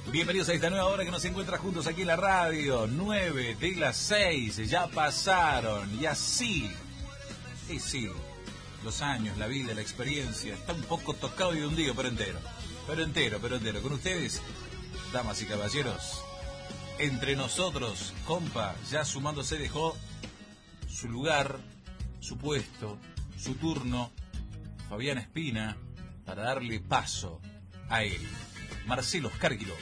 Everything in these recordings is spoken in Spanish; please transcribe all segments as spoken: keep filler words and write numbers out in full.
Bienvenidos a esta nueva hora que nos encuentra juntos aquí en la radio. Nueve de las seis ya pasaron y así, y sí, los años, la vida, la experiencia, está un poco tocado y hundido, pero entero, pero entero, pero entero. Con ustedes, damas y caballeros, entre nosotros, compa, ya sumándose dejó su lugar, su puesto, su turno, Fabián Espina, para darle paso a él, Marcelo Oscar Quiroga.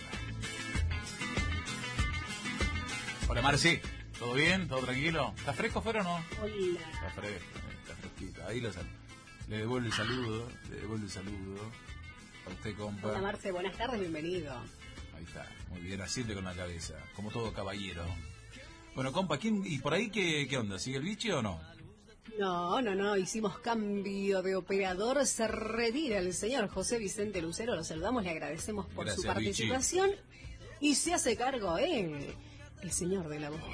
Hola Marci, ¿todo bien? ¿Todo tranquilo? ¿Está fresco afuera o no? Hola. Está fresco, está fresquito. Ahí lo sal... le devuelvo el saludo, le devuelvo el saludo a usted, compa. Hola Marce, buenas tardes, bienvenido. Ahí está, muy bien, asiente con la cabeza, como todo caballero. Bueno, compa, ¿quién, y por ahí qué, qué onda? ¿Sigue el bicho o no? No, no, no, hicimos cambio de operador, se retira el señor José Vicente Lucero, lo saludamos, le agradecemos por Gracias, su participación Vichy. Y se hace cargo él, el señor de la voz.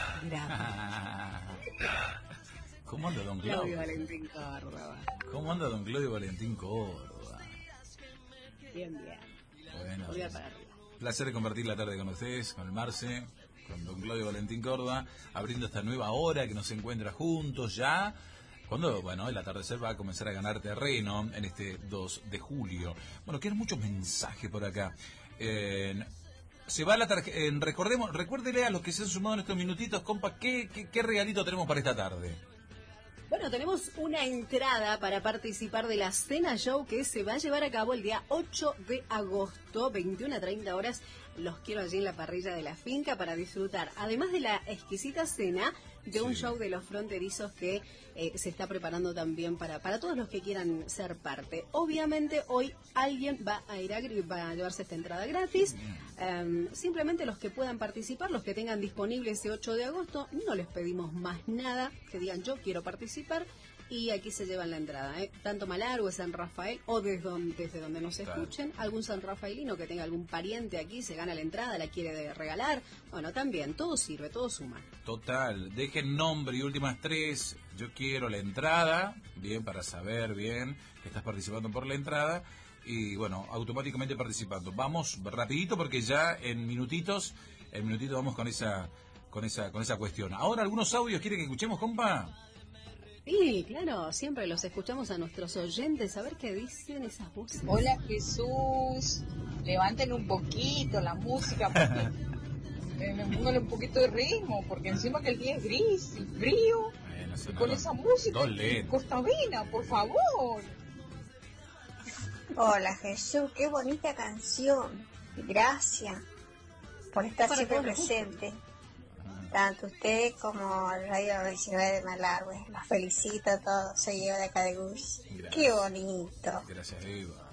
Hola. ¿Cómo anda don Claudio? Claudio Valentín Córdoba. ¿Cómo anda don Claudio Valentín Córdoba? Bien, bien. Bueno, voy a pararla. Placer de compartir la tarde con ustedes, con el Marce, con don Claudio Valentín Córdoba, abriendo esta nueva hora que nos encuentra juntos ya, cuando, bueno, el atardecer va a comenzar a ganar terreno en este dos de julio. Bueno, quedan muchos mensajes por acá. Eh, se va la tarjeta, eh, recordemos, recuérdele a los que se han sumado en estos minutitos, compa, ¿qué, qué, qué regalito tenemos para esta tarde? Bueno, tenemos una entrada para participar de la Cena Show que se va a llevar a cabo el día ocho de agosto, veintiuna a treinta horas. Los quiero allí en la parrilla de la finca para disfrutar, además de la exquisita cena, de un sí. show de los fronterizos que eh, se está preparando también para, para todos los que quieran ser parte. Obviamente hoy alguien va a ir a, va a llevarse esta entrada gratis. Um, simplemente los que puedan participar, los que tengan disponible ese ocho de agosto, no les pedimos más nada, que digan yo quiero participar. Y aquí se llevan la entrada, ¿eh? Tanto Malargüe, San Rafael, o desde donde, desde donde nos escuchen, algún san rafaelino que tenga algún pariente aquí, se gana la entrada, la quiere regalar, bueno, también, todo sirve, todo suma. Total, dejen nombre y últimas tres, yo quiero la entrada, bien, para saber bien que estás participando por la entrada, y bueno, automáticamente participando. Vamos rapidito porque ya en minutitos, en minutitos vamos con esa, con esa, con esa cuestión. Ahora algunos audios, ¿quiere que escuchemos, compa? Sí, claro, siempre los escuchamos a nuestros oyentes, a ver qué dicen esas voces. Hola Jesús, levanten un poquito la música, porque póngale un poquito de ritmo, porque encima que el día es gris y frío, bueno, y con esa música, Costavina, por favor. Hola Jesús, qué bonita canción, gracias por estar Para siempre presente. Tanto usted como el Radio diecinueve de Malargüe. Los felicito a todos. Soy Eva de acá de Gus. Qué bonito. Gracias, Eva.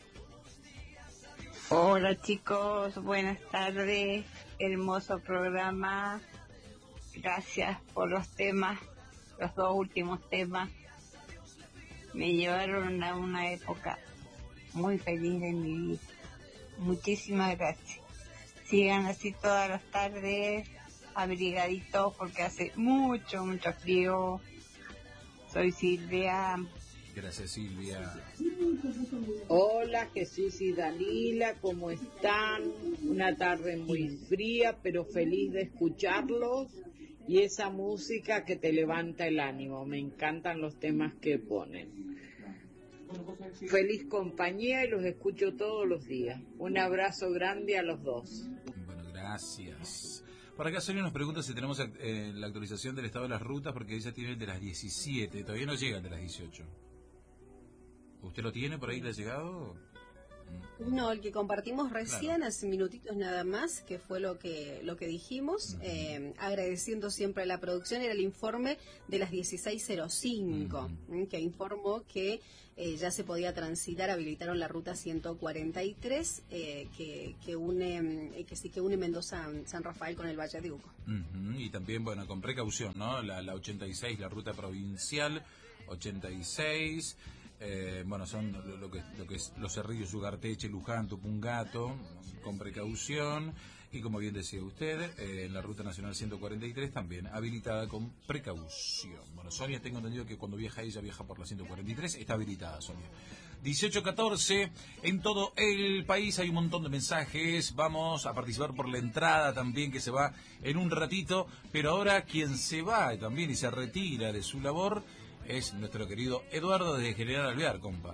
Hola chicos, buenas tardes. Hermoso programa. Gracias por los temas, los dos últimos temas. Me llevaron a una época muy feliz de mi vida. Muchísimas gracias. Sigan así todas las tardes. Abrigaditos porque hace mucho, mucho frío. Soy Silvia. Gracias, Silvia. Hola, Jesús y Dalila, ¿cómo están? Una tarde muy fría, pero feliz de escucharlos. Y esa música que te levanta el ánimo. Me encantan los temas que ponen. Feliz compañía y los escucho todos los días. Un abrazo grande a los dos. Bueno, gracias. Por acá Sonia nos pregunta si tenemos eh, la actualización del estado de las rutas, porque ella tiene el de las diecisiete, todavía no llega el de las dieciocho. ¿Usted lo tiene por ahí, le ha llegado? No, el que compartimos recién, claro. Hace minutitos nada más, que fue lo que lo que dijimos, uh-huh. eh, agradeciendo siempre a la producción, era el informe de las dieciséis cero cinco, uh-huh. que informó que eh, ya se podía transitar, habilitaron la ruta ciento cuarenta y tres, eh, que, que une eh, que sí que une Mendoza San Rafael con el Valle de Uco. Uh-huh. Y también, bueno, con precaución, ¿no? La, la ochenta y seis, la ruta provincial, ochenta y seis... Eh, bueno, son lo, lo, que, lo que es los Cerrillos, Ugarteche, Luján, Tupungato, con precaución. Y como bien decía usted, eh, en la Ruta Nacional ciento cuarenta y tres también habilitada con precaución. Bueno, Sonia, tengo entendido que cuando viaja ella viaja por la ciento cuarenta y tres, está habilitada, Sonia. dieciocho catorce. En todo el país hay un montón de mensajes. Vamos a participar por la entrada también, que se va en un ratito. Pero ahora quien se va también y se retira de su labor es nuestro querido Eduardo desde General Alvear, compa.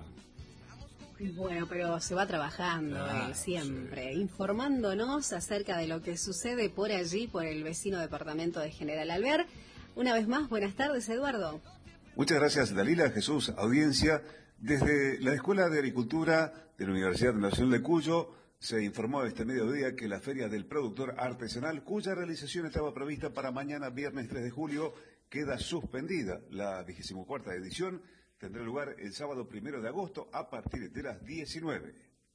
Bueno, pero se va trabajando Ah, él siempre, sí. informándonos acerca de lo que sucede por allí, por el vecino departamento de General Alvear. Una vez más, buenas tardes, Eduardo. Muchas gracias, Dalila, Jesús, audiencia. Desde la Escuela de Agricultura de la Universidad Nacional de Cuyo se informó este mediodía que la Feria del Productor Artesanal, cuya realización estaba prevista para mañana, viernes tres de julio, queda suspendida. La vigésima cuarta edición tendrá lugar el sábado primero de agosto a partir de las diecinueve.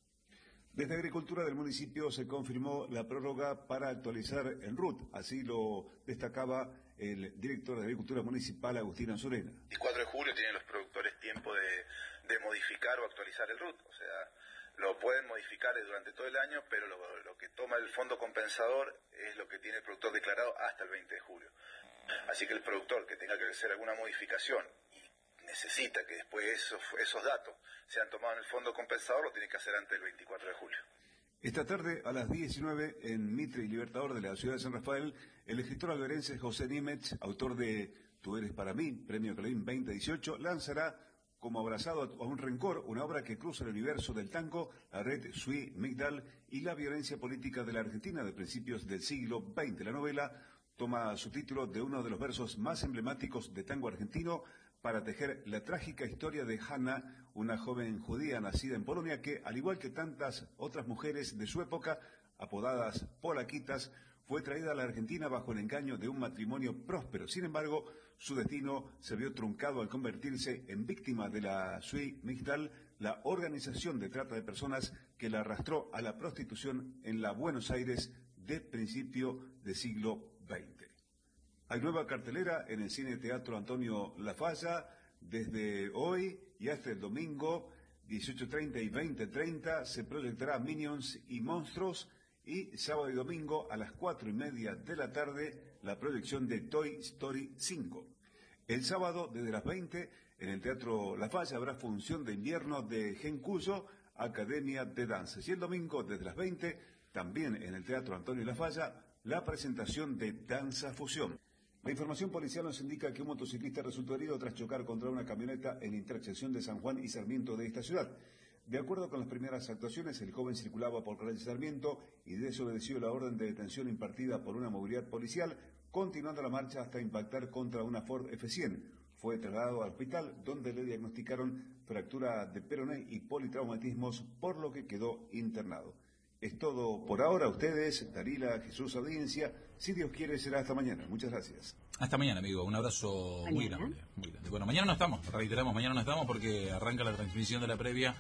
Desde Agricultura del municipio se confirmó la prórroga para actualizar el R U T, así lo destacaba el director de Agricultura Municipal, Agustín Anzorena. El cuatro de julio tienen los productores tiempo de, de modificar o actualizar el R U T, o sea, lo pueden modificar durante todo el año, pero lo, lo que toma el fondo compensador es lo que tiene el productor declarado hasta el veinte de julio. Así que el productor que tenga que hacer alguna modificación y necesita que después esos, esos datos sean tomados en el fondo compensador, lo tiene que hacer antes del veinticuatro de julio. Esta tarde a las diecinueve en Mitre y Libertador de la ciudad de San Rafael, el escritor alberense José Nimetz, autor de Tú eres para mí, Premio Clarín veinte dieciocho, lanzará como abrazado a un rencor una obra que cruza el universo del tango, la red Sui Migdal y la violencia política de la Argentina de principios del siglo veinte. La novela toma su título de uno de los versos más emblemáticos de tango argentino para tejer la trágica historia de Hanna, una joven judía nacida en Polonia que, al igual que tantas otras mujeres de su época, apodadas polaquitas, fue traída a la Argentina bajo el engaño de un matrimonio próspero. Sin embargo, su destino se vio truncado al convertirse en víctima de la Sui Migdal, la organización de trata de personas que la arrastró a la prostitución en la Buenos Aires de principio del siglo veinte. Hay nueva cartelera en el Cine Teatro Antonio Lafalla desde hoy y hasta el domingo dieciocho treinta y veinte treinta se proyectará Minions y Monstruos, y sábado y domingo a las cuatro y media de la tarde la proyección de Toy Story cinco. El sábado desde las veinte en el Teatro Lafalla habrá función de invierno de Gencuyo, Academia de Danzas, y el domingo desde las veinte también en el Teatro Antonio Lafalla la presentación de Danza Fusión. La información policial nos indica que un motociclista resultó herido tras chocar contra una camioneta en la intersección de San Juan y Sarmiento de esta ciudad. De acuerdo con las primeras actuaciones, el joven circulaba por calle Sarmiento y desobedeció la orden de detención impartida por una movilidad policial, continuando la marcha hasta impactar contra una Ford F cien. Fue trasladado al hospital, donde le diagnosticaron fractura de peroné y politraumatismos, por lo que quedó internado. Es todo por ahora. Ustedes, Darila, Jesús, audiencia. Si Dios quiere, será hasta mañana. Muchas gracias. Hasta mañana, amigo. Un abrazo muy grande, muy grande. Bueno, mañana no estamos, reiteramos, mañana no estamos porque arranca la transmisión de la previa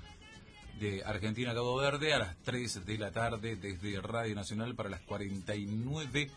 de Argentina-Cabo Verde a las tres de la tarde desde Radio Nacional para las cuarenta y nueve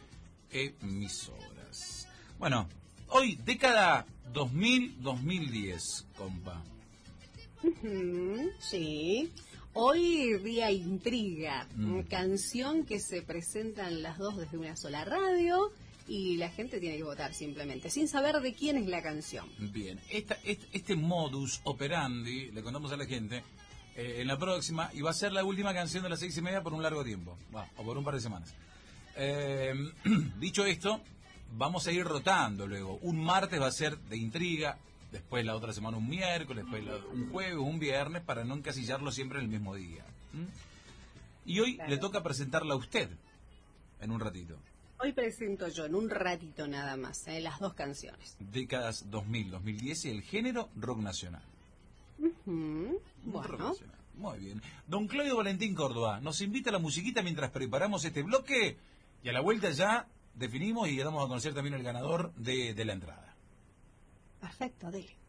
emisoras. Bueno, hoy, década dos mil a dos mil diez, compa. Uh-huh, sí. Hoy día Intriga, Mm. canción que se presentan las dos desde una sola radio y la gente tiene que votar simplemente, sin saber de quién es la canción. Bien, Esta, este, este modus operandi, le contamos a la gente, eh, en la próxima, y va a ser la última canción de las seis y media por un largo tiempo, bueno, o por un par de semanas. Eh, dicho esto, vamos a ir rotando luego. Un martes va a ser de Intriga, después la otra semana un miércoles, después la, un jueves, un viernes, para no encasillarlo siempre en el mismo día. ¿Mm? Y hoy Claro. le toca presentarla a usted, en un ratito. Hoy presento yo en un ratito nada más, eh, las dos canciones. Décadas dos mil a dos mil diez y el género rock nacional. Uh-huh, Rock bueno, nacional. Muy bien. Don Claudio Valentín Córdoba nos invita a la musiquita mientras preparamos este bloque, y a la vuelta ya definimos y damos a conocer también el ganador de, de la entrada. perfecto, dele.